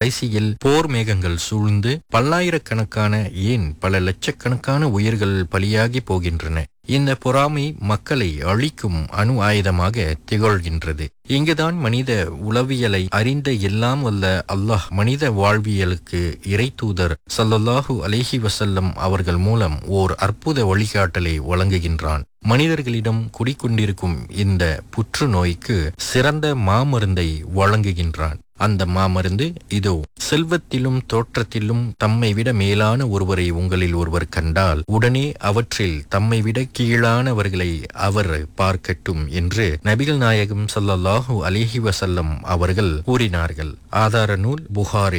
கடைசியில் போர் மேகங்கள் சூழ்ந்து பல்லாயிரக்கணக்கான ஏன் பல லட்சக்கணக்கான உயிர்கள் பலியாகி போகின்றன. இந்த பொறாமை மக்களை அழிக்கும் அணு ஆயுதமாக திகழ்கின்றது. இங்குதான் மனித உளவியலை அறிந்த எல்லாம் வல்ல அல்லாஹ் மனித வாழ்வியலுக்கு இறை தூதர் ஸல்லல்லாஹு அலைஹி வஸல்லம் அவர்கள் மூலம் ஓர் அற்புத வழிகாட்டலை வழங்குகின்றான். மனிதர்களிடம் குடிக்கொண்டிருக்கும் இந்த புற்றுநோய்க்கு சிறந்த மாமருந்தை வழங்குகின்றான். அந்த மாமருந்து இதோ. செல்வத்திலும் தோற்றத்திலும் தம்மை விட மேலான ஒருவரை உங்களில் ஒருவர் கண்டால் உடனே அவற்றில் தம்மை விட கீழானவர்களை அவர் பார்க்கட்டும் என்று நபிகள் நாயகம் ஸல்லல்லாஹு அலைஹி வஸல்லம் அவர்கள் கூறினார்கள். ஆதார நூல் புகாரி.